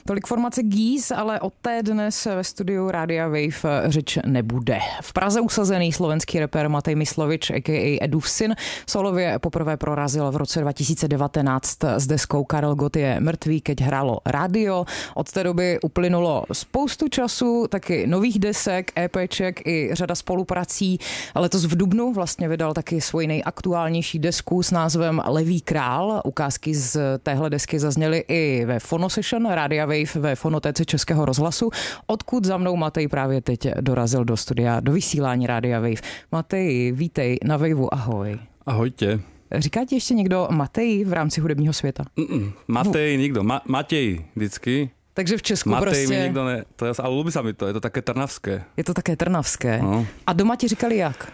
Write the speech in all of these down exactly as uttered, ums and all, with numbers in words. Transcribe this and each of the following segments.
Tolik formace Geese, ale o té dnes ve studiu Rádia Wave řeč nebude. V Praze usazený slovenský rapper Matej Myslovič, a k a. Edův syn, solově poprvé prorazil v roce dva tisíce devatenáct s deskou Karel Gott je mrtvý, keď hrálo rádio. Od té doby uplynulo spoustu času, taky nových desek, EPček i řada spoluprací. Letos v dubnu vlastně vydal taky svoji nejaktuálnější desku s názvem Levý král. Ukázky z téhle desky zazněly i ve Fono Session Rádia Wave ve fonotéce Českého rozhlasu, odkud za mnou Matej právě teď dorazil do studia, do vysílání Rádia Wave. Matej, vítej na Waveu, ahoj. Ahojte. Říká ti ještě někdo Matej v rámci hudebního světa? Mm-mm, Matej, nikdo. Ma- Matěj vždycky. Takže v Česku Matej prostě... mi nikdo ne... To je, ale ľúbi sa mi to, je to také trnavské. Je to také trnavské. No. A doma ti říkali jak?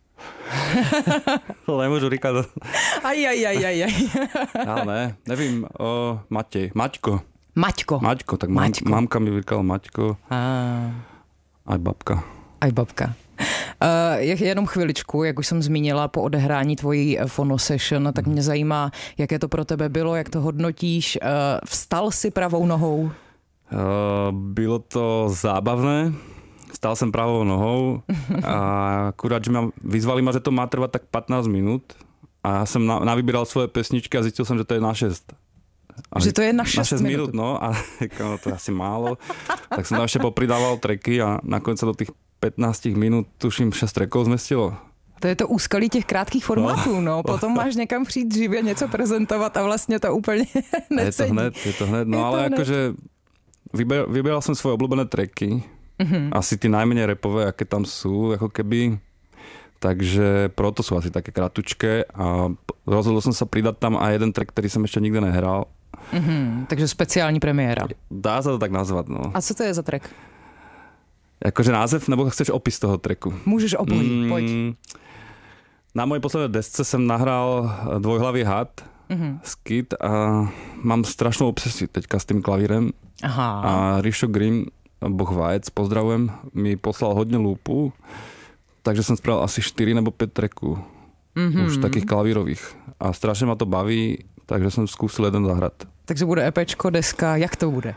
To nemôžu říkať. Aj, aj, aj, aj, aj. Ale ne, nevím, o Matej. Maťko. Maťko. Maťko, tak Maťko. Mám, mamka mi říkala Maťko. A... Aj babka. Aj babka. Uh, jenom chviličku, jak už jsem zmínila, po odehrání tvojí Fono Session, tak mě zajímá, jaké to pro tebe bylo, jak to hodnotíš. Uh, vstal si pravou nohou? Uh, bylo to zábavné. Stal jsem pravou nohou a akurát, že ma, vyzvali ma, že to má trvať tak pätnásť minút a já jsem na, navybíral svoje pesničky a zjistil jsem, že to je na šest. A že to je na šest, na šest minút. minút, no a no, to je asi málo. Tak jsem tam ještě popridával tracky a nakonec se do těch pätnásť minút, tuším, šest trackov zmestilo. To je to úskalí těch krátkých formátů, no. no. Potom máš někam přijít živě něco prezentovat a vlastně to úplně nesedí. Je to hned, je to hned. No je ale jakože vyber, vybíral jsem svoje obľúbené tracky. Mm-hmm. Asi ty najmenej rapové, aké tam sú, ako keby. Takže proto sú asi také kratučké a rozhodol som sa pridať tam aj jeden track, ktorý som ešte nikdy nehral. Mm-hmm. Takže speciální premiéra. Dá sa to tak nazvat, no. A co to je za track? Jakože název, nebo chceš opis toho tracku? Můžeš obojí, mm, pojď. Na mojej poslednej desce jsem nahrál Dvojhlavý had, mm-hmm. skit a mám strašnou obsesiu teďka s tým klavírem. Aha. A Rišo Grimm, Boh Vajec, pozdravujem, mi poslal hodně lúpu, takže jsem spravil asi štyri nebo päť tracků. Mm-hmm. Už takých klavírových. A strašně ma to baví, takže jsem zkusil jeden zahrát. Takže bude EPčko, deska, jak to bude?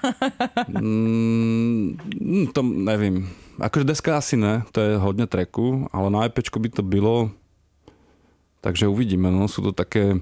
mm, to nevím. Akože deska asi ne, to je hodně tracků, ale na EPčko by to bylo, takže uvidíme, no, sú to také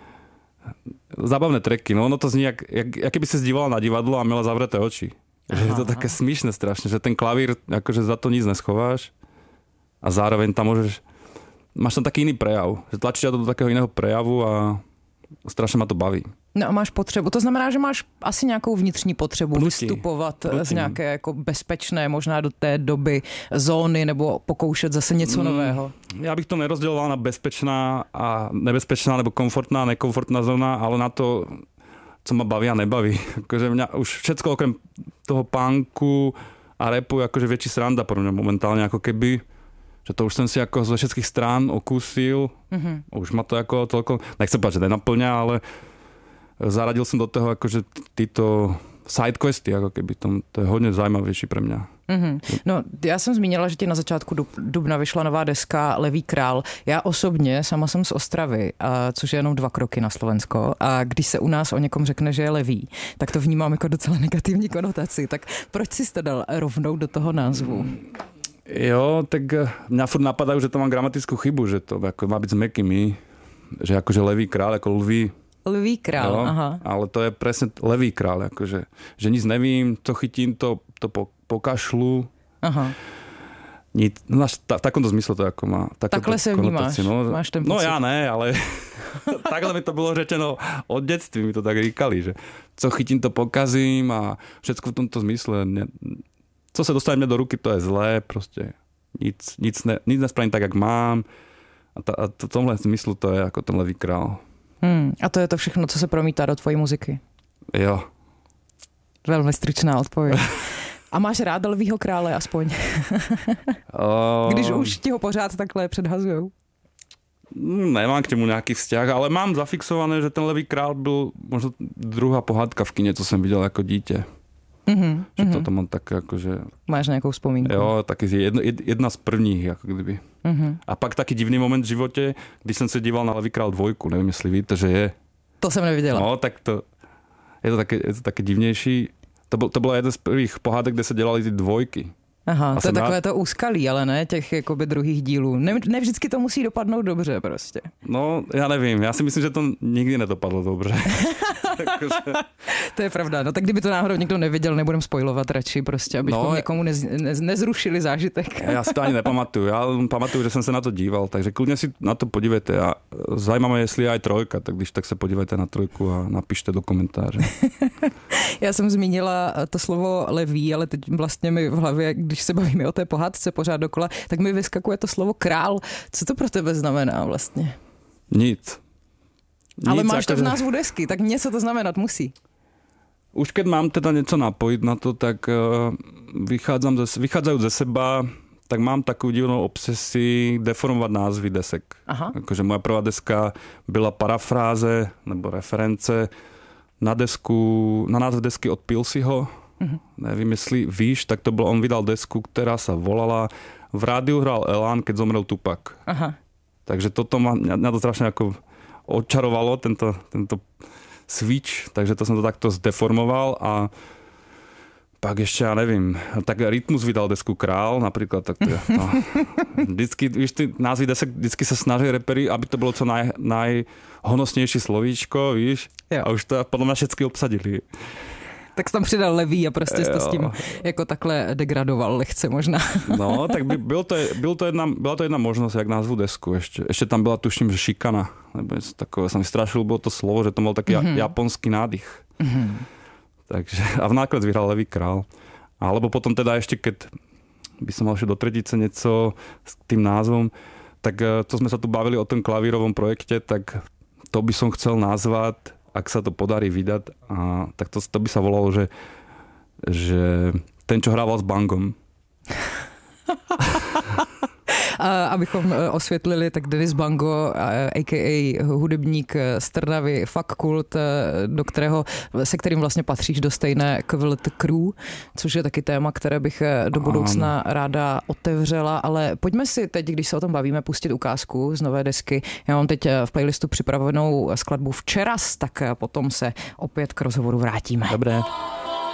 zábavné tracky, no, no to zní, jak, jak, jak keby si zdívala na divadlo a měla zavreté oči. Že je to také smíšné strašne, že ten klavír, akože za to nic neschováš a zároveň tam môžeš, máš tam taký iný prejav, že tlačíš to do takého iného prejavu a strašně ma to baví. No a máš potřebu, to znamená, že máš asi nějakou vnitřní potřebu Prutí. vystupovat Prutí. z nějaké jako bezpečné, možná do té doby zóny nebo pokoušet zase něco mm, nového. Já bych to nerozděloval na bezpečná a nebezpečná nebo komfortná, nekomfortná zóna, ale na to, co ma baví a nebaví. Akože mňa už všetko okrem toho punku a rapu je akože väčší sranda pro mňa momentálne, ako keby, že to už som si ako zo všetkých strán okúsil. Mm-hmm. Už ma to ako toľko, nechcem povedať, že nenaplňa, ale zaradil som do toho akože títo sidequesty, ako keby to, to je hodně zajímavější pre mňa. Mm-hmm. No, já jsem zmínila, že ti na začátku dub, dubna vyšla nová deska Levý král. Já osobně, sama jsem z Ostravy, a, což je jenom dva kroky na Slovensko, a když se u nás o někom řekne, že je levý, tak to vnímám jako docela negativní konotaci. Tak proč jsi to dal rovnou do toho názvu? Jo, tak mňa furt napadajú, že to mám gramatickou chybu, že to ako má byť s mäkkými, že akože levý král, ako lví. Lví král, jo, aha. Ale to je presne levý král, akože, že nic nevím, co chytím, to, to po, pokašlu. Aha. Nic, no, v takomto zmysle to ako má. Takhle se vnímáš, no, máš ten pocit. No já ne, ale takhle mi to bylo řečeno od dětství, mi to tak říkali, že co chytím, to pokazím a všetko v tomto zmysle. Ne, co se dostane mě do ruky, to je zlé, prostě nic, nic, ne, nic nespravím tak, jak mám. A, ta, a to, v tomhle smyslu to je jako ten levý král. Hmm, a to je to všechno, co se promítá do tvojí muziky? Jo. Velmi stručná odpověď. A máš rád Lvýho krále aspoň? Uh, Když už ti ho pořád takhle předhazujou. Nemám k němu nějaký vzťah, ale mám zafixované, že ten Levý král byl možná druhá pohádka v kině, co jsem viděl jako dítě. Mm-hmm, že mm-hmm. to mám tak jako, že... Máš nějakou vzpomínku? Jo, taky jedna, jedna z prvních, jako kdyby. Mm-hmm. A pak taky divný moment v životě, když jsem se díval na Levý král dvojku, nevím, jestli víte, že je. To jsem neviděla. No, tak to je to taky, je to taky divnější. To, byl, to byla jeden z prvých pohádek, kde se dělali ty dvojky. Aha, a to je takové rád... to úskalí, ale ne těch jakoby druhých dílů. Ne, ne vždycky to musí dopadnout dobře prostě. No, já nevím, já si myslím, že to nikdy nedopadlo dobře. To je pravda, no tak kdyby to náhodou někdo neviděl, nebudem spoilovat radši prostě, abychom no, někomu nez, nez, nezrušili zážitek. Já si to ani nepamatuju, já pamatuju, že jsem se na to díval, takže klidně si na to podívejte a zajímavé, jestli je aj trojka, tak když tak se podívejte na trojku a napište do komentáře. Já jsem zmínila to slovo leví, ale teď vlastně mi v hlavě, když se bavíme o té pohádce pořád dokola, tak mi vyskakuje to slovo král. Co to pro tebe znamená vlastně? Nic. Nic ale máš to v názvu desky, tak něco to znamenat musí. Už keď mám teda něco napojit na to, tak vychádzam ze, vychádzajú ze seba, tak mám takovou divnou obsesi deformovat názvy desek. Aha. Akože moja prvá deska byla parafráze nebo reference na desku, na název desky od Pilsiho. Uh-huh. Nevím, jestli víš, tak to bylo, on vydal desku, která sa volala V rádiu hral Elán, keď zomrel Tupac. Aha. Takže toto ma, mňa to strašne ako odčarovalo, tento, tento switch, takže to som to takto zdeformoval a pak ještě, já nevím, tak Rytmus vydal desku Král například, tak to je, no. Vždycky, víš, ty názvy desek, vždycky se snaží repery, aby to bylo co naj, najhonosnější slovíčko, víš, jo. A už to podle mě všechny obsadili. Tak jsi tam přidal levý a prostě jsi to s tím jako takhle degradoval lehce možná. No, tak by, byl to, byl to jedna, byla to jedna možnost, jak názvu desku. Ještě, ještě tam byla, tuším, že šikana. Nebo něco takové, jsem strašil, bylo to slovo, že to byl taký mm-hmm. japonský nádych. Mm-hmm. Takže, a v náklad vyhral Levý král. Alebo potom teda ešte, keď by som mal ešte do tretice něco s tým názvom, tak to sme sa tu bavili o tom klavírovom projekte, tak to by som chcel nazvať, ak sa to podarí vydať, a tak to, to by sa volalo, že, že ten, čo hrával s bangom. A abychom osvětlili, tak Denis Bango, a ká a hudebník z Trnavy, Fuck Kult, do kterého, se kterým vlastně patříš do stejné Q L T crew, což je taky téma, které bych do budoucna ráda otevřela, ale pojďme si teď, když se o tom bavíme, pustit ukázku z nové desky. Já mám teď v playlistu připravenou skladbu Včeras, tak potom se opět k rozhovoru vrátíme. Dobré.